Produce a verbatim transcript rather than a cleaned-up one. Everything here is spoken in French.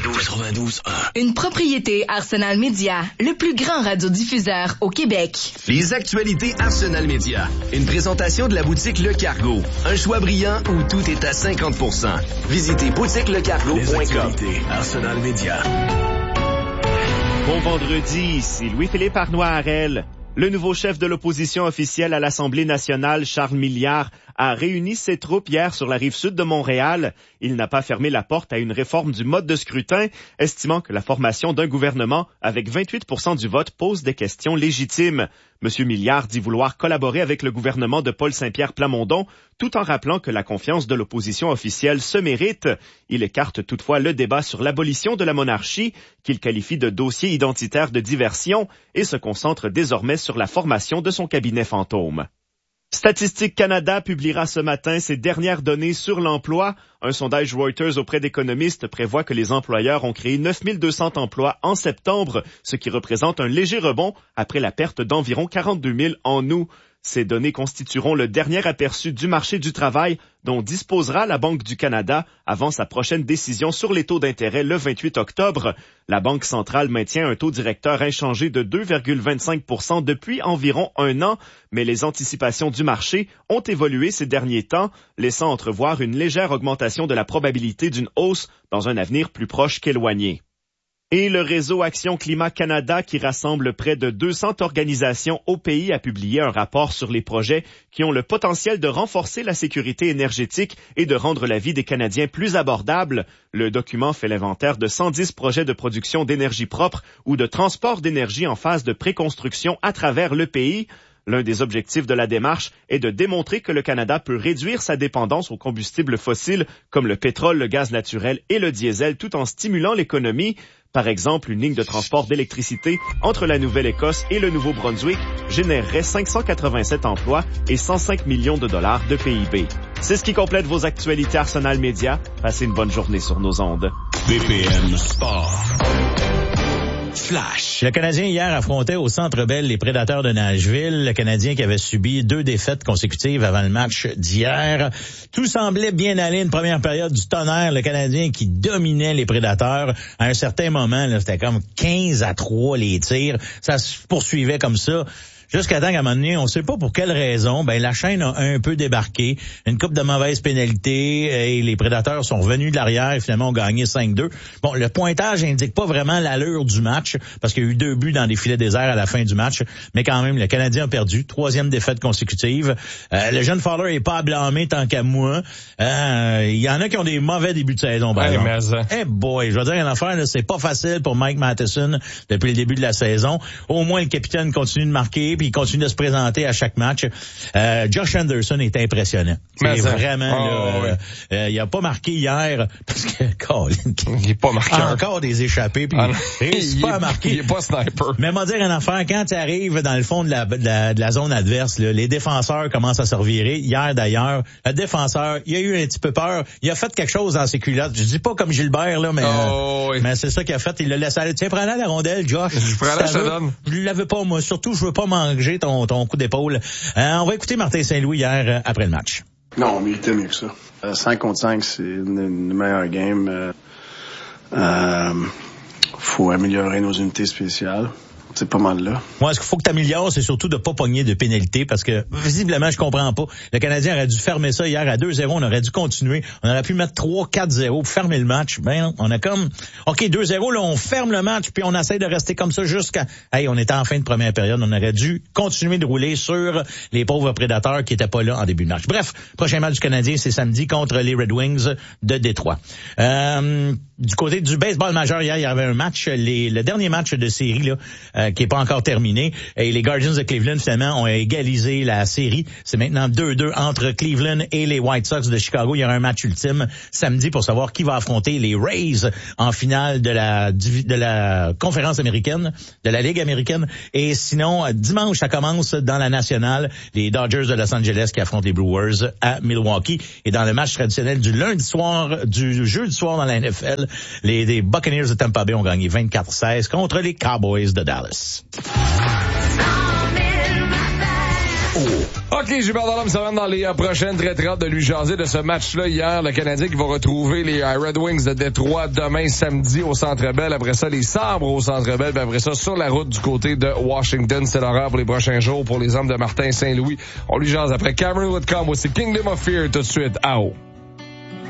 quatre-vingt-douze, quatre-vingt-douze, un. Une propriété Arsenal Média, le plus grand radiodiffuseur au Québec. Les actualités Arsenal Média. Une présentation de la boutique Le Cargo. Un choix brillant où tout est à cinquante pour cent. Visitez boutique le cargo point com. Les actualités Arsenal Média. Bon vendredi, ici Louis-Philippe Arnois-Harel. Le nouveau chef de l'opposition officielle à l'Assemblée nationale, Charles Milliard, a réuni ses troupes hier sur la rive sud de Montréal. Il n'a pas fermé la porte à une réforme du mode de scrutin, estimant que la formation d'un gouvernement avec vingt-huit pour cent du vote pose des questions légitimes. M. Milliard dit vouloir collaborer avec le gouvernement de Paul Saint-Pierre Plamondon, tout en rappelant que la confiance de l'opposition officielle se mérite. Il écarte toutefois le débat sur l'abolition de la monarchie, qu'il qualifie de dossier identitaire de diversion, et se concentre désormais sur la formation de son cabinet fantôme. Statistique Canada publiera ce matin ses dernières données sur l'emploi. Un sondage Reuters auprès d'économistes prévoit que les employeurs ont créé neuf mille deux cents emplois en septembre, ce qui représente un léger rebond après la perte d'environ quarante-deux mille en août. Ces données constitueront le dernier aperçu du marché du travail dont disposera la Banque du Canada avant sa prochaine décision sur les taux d'intérêt le vingt-huit octobre. La Banque centrale maintient un taux directeur inchangé de deux virgule vingt-cinq pour cent depuis environ un an, mais les anticipations du marché ont évolué ces derniers temps, laissant entrevoir une légère augmentation de la probabilité d'une hausse dans un avenir plus proche qu'éloigné. Et le réseau Action Climat Canada, qui rassemble près de deux cents organisations au pays, a publié un rapport sur les projets qui ont le potentiel de renforcer la sécurité énergétique et de rendre la vie des Canadiens plus abordable. Le document fait l'inventaire de cent dix projets de production d'énergie propre ou de transport d'énergie en phase de préconstruction à travers le pays. L'un des objectifs de la démarche est de démontrer que le Canada peut réduire sa dépendance aux combustibles fossiles comme le pétrole, le gaz naturel et le diesel tout en stimulant l'économie. Par exemple, une ligne de transport d'électricité entre la Nouvelle-Écosse et le Nouveau-Brunswick générerait cinq cent quatre-vingt-sept emplois et cent cinq millions de dollars de P I B. C'est ce qui complète vos actualités Arsenal Média. Passez une bonne journée sur nos ondes. B P M Sport. Flash. Le Canadien hier affrontait au Centre Bell les Prédateurs de Nashville. Le Canadien qui avait subi deux défaites consécutives avant le match d'hier. Tout semblait bien aller. Une première période du tonnerre. Le Canadien qui dominait les Prédateurs. À un certain moment, là, c'était comme quinze à trois les tirs. Ça se poursuivait comme ça. Jusqu'à temps qu'à un moment donné, on ne sait pas pour quelle raison, ben la chaîne a un peu débarqué. Une couple de mauvaises pénalités et les Prédateurs sont revenus de l'arrière et finalement ont gagné cinq deux. Bon, le pointage indique pas vraiment l'allure du match parce qu'il y a eu deux buts dans des filets déserts à la fin du match. Mais quand même, le Canadien a perdu. Troisième défaite consécutive. Euh, le jeune Fowler est pas à blâmer tant qu'à moi. Euh, il y en a qui ont des mauvais débuts de saison. Par hey, exemple. Eh hey boy, je veux dire, une affaire, là, c'est pas facile pour Mike Matheson depuis le début de la saison. Au moins, le capitaine continue de marquer puis il continue de se présenter à chaque match. Euh, Josh Anderson est impressionnant. C'est vraiment, oh, là, oui. euh, euh, il a pas marqué hier parce que, Colin, il est pas marqué. Encore des échappés puis ah, il réussit pas à marquer. Il est pas sniper. Mais m'a dire une affaire, quand tu arrives dans le fond de la, de la, de la zone adverse, là, les défenseurs commencent à se revirer. Hier, d'ailleurs, le défenseur, il a eu un petit peu peur. Il a fait quelque chose dans ses culottes. Je dis pas comme Gilbert, là, mais, oh, oui. mais c'est ça qu'il a fait. Il l'a laissé aller. Tiens, prends-la la rondelle, Josh. Je prends la, je te donne. Je l'avais pas, moi. Surtout, je veux pas manger ton, ton coup d'épaule. Euh, on va écouter Martin Saint-Louis hier euh, après le match. Non, on méritait mieux que ça. Euh, cinq contre cinq, c'est une, une meilleure game. Euh, euh, faut améliorer nos unités spéciales. C'est pas mal là. Moi, ce qu'il faut que tu améliores, c'est surtout de pas pogner de pénalité parce que, visiblement, je comprends pas. Le Canadien aurait dû fermer ça hier à deux zéro. On aurait dû continuer. On aurait pu mettre trois quatre zéro pour fermer le match. Ben, on a comme, OK, deux zéro, là, on ferme le match puis on essaie de rester comme ça jusqu'à, hey, on était en fin de première période. On aurait dû continuer de rouler sur les pauvres Prédateurs qui étaient pas là en début de match. Bref, prochain match du Canadien, c'est samedi contre les Red Wings de Détroit. Euh, du côté du baseball majeur, hier, il y avait un match, les, le dernier match de série, là, euh, qui est pas encore terminé. Et les Guardians de Cleveland, finalement, ont égalisé la série. C'est maintenant deux deux entre Cleveland et les White Sox de Chicago. Il y aura un match ultime samedi pour savoir qui va affronter les Rays en finale de la, de la conférence américaine, de la Ligue américaine. Et sinon, dimanche, ça commence dans la nationale. Les Dodgers de Los Angeles qui affrontent les Brewers à Milwaukee. Et dans le match traditionnel du lundi soir, du jeudi soir dans la N F L, les, les Buccaneers de Tampa Bay ont gagné vingt-quatre seize contre les Cowboys de Dallas. Oh, OK, Gilbert Delhomme, ça va dans les euh, prochaines très très hâte de lui jaser de ce match-là hier. Le Canadien qui va retrouver les euh, Red Wings de Détroit demain samedi au Centre Bell. Après ça, les Sabres au Centre Bell. Puis après ça, sur la route du côté de Washington. C'est l'horaire pour les prochains jours pour les hommes de Martin Saint-Louis. On lui jase après Cameron Whitcomb. Voici Kingdom of Fear tout de suite. Ao.